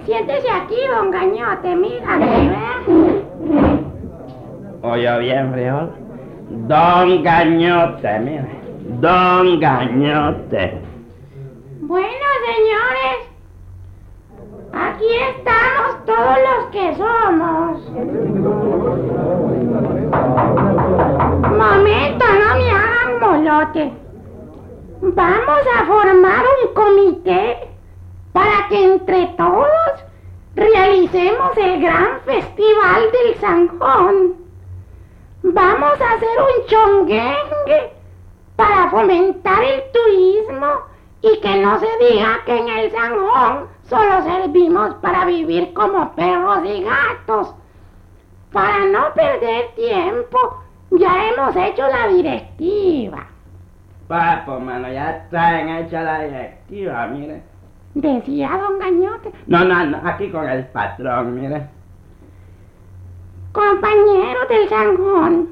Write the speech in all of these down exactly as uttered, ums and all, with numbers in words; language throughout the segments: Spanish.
Siéntese aquí, don Gañote, mira, ¿ve? Oye bien, frijol. Don Gañote, mire. Don Gañote. Bueno, señores, aquí estamos todos los que somos. Momento, no me hagan molote. Vamos a formar un comité para que entre todos realicemos el gran festival del Zanjón. Vamos a hacer un chonguengue para fomentar el turismo y que no se diga que en el Zanjón solo servimos para vivir como perros y gatos. Para no perder tiempo, ya hemos hecho la directiva. Papo, mano, ya traen hecha la directiva, mire. Decía don Gañote. No, no, no, aquí con el patrón, mire. Compañeros del Zanjón,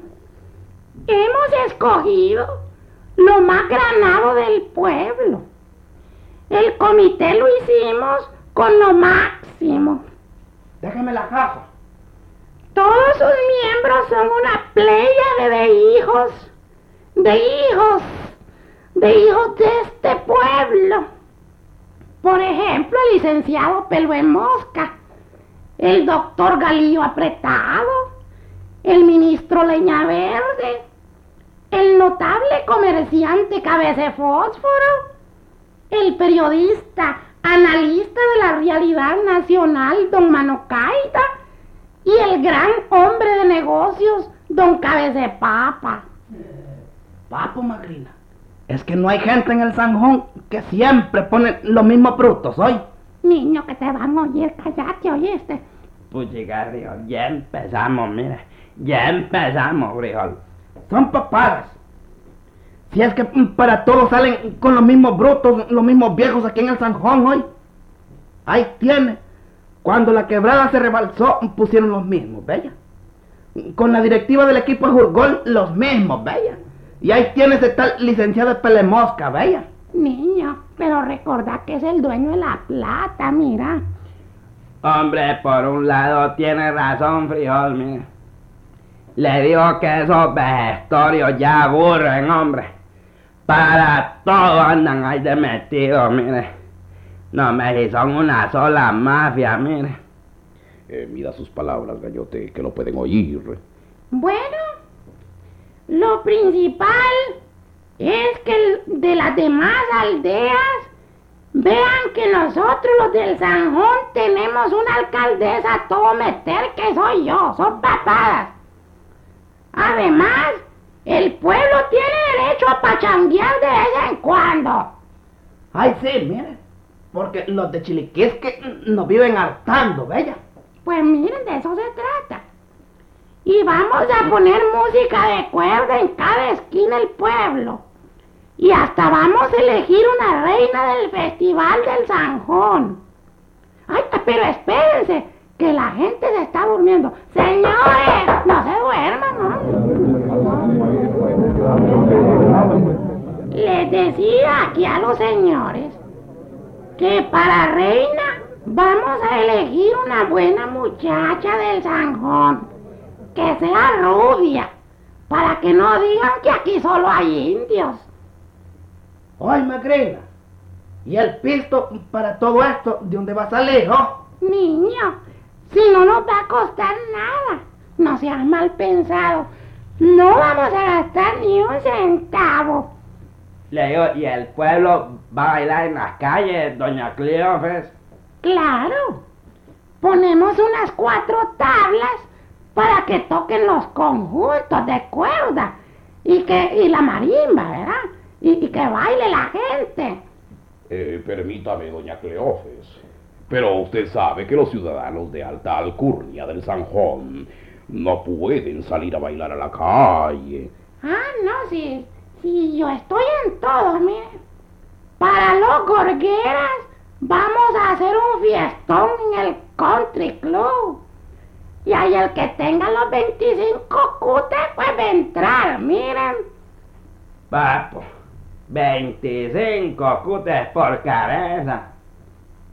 hemos escogido lo más granado del pueblo. El comité lo hicimos con lo máximo. Déjame la casa. Todos sus miembros son una pléyade de hijos, de hijos, de hijos de este pueblo. Por ejemplo, el licenciado Pelo en Mosca, el doctor Galillo Apretado, el ministro Leña Verde, el notable comerciante Cabece Fósforo, el periodista, analista de la realidad nacional, don Manocaida, y el gran hombre de negocios, don Cabece Papa. Papo, Magrina, es que no hay gente en el Zanjón que siempre pone los mismos brutos, ¿oí? Niño, que te van a oír, cállate, ¿oíste? Pues llegar, frijol, ya empezamos, mire. Ya empezamos, frijol. Son papadas. Si es que para todos salen con los mismos brutos, los mismos viejos aquí en el Zanjón, hoy. Ahí tiene. Cuando la quebrada se rebalsó, pusieron los mismos, ¿bella? Con la directiva del equipo de Jurgol, los mismos, ¿bella? Y ahí tiene ese tal licenciado Pelemosca, ¿bella? Niño, pero recordá que es el dueño de la plata, mira. Hombre, por un lado tiene razón, frijol, mire. Le digo que esos vejestorios ya aburren, hombre. Para todo andan ahí de metidos, mire. No, me si son una sola mafia, mire. Eh, mida sus palabras, Gañote, que lo pueden oír. Bueno, lo principal es que de las demás aldeas vean que nosotros los del Zanjón tenemos una alcaldesa a todo meter que soy yo, son papadas. Además, el pueblo tiene derecho a pachanguear de vez en cuando. Ay, sí, mire, porque los de Chiliquisque nos viven hartando, ¿bella? Pues miren, de eso se trata. Y vamos a poner música de cuerda en cada esquina del pueblo. Y hasta vamos a elegir una reina del festival del Zanjón. Ay, pero espérense, que la gente se está durmiendo. Señores, no se duerman, ¿no? Les decía aquí a los señores que para reina vamos a elegir una buena muchacha del Zanjón, que sea rubia, para que no digan que aquí solo hay indios. Ay, Magrina, ¿y el pisto para todo esto de dónde va a salir, oh? Niño, si no nos va a costar nada, no seas mal pensado, no vamos a gastar ni un centavo. Le digo, ¿y el pueblo va a bailar en las calles, doña Cleofes? Claro, ponemos unas cuatro tablas para que toquen los conjuntos de cuerda y que y la marimba, ¿verdad? Y, y que baile la gente. Eh, permítame, doña Cleofes, pero usted sabe que los ciudadanos de alta alcurnia del Zanjón no pueden salir a bailar a la calle. Ah, no, sí, sí, yo estoy en todo, mire. Para los gorgueras vamos a hacer un fiestón en el Country Club. Y ahí el que tenga los veinticinco cutes, pues va a entrar, miren. Papo, veinticinco cutes por cabeza.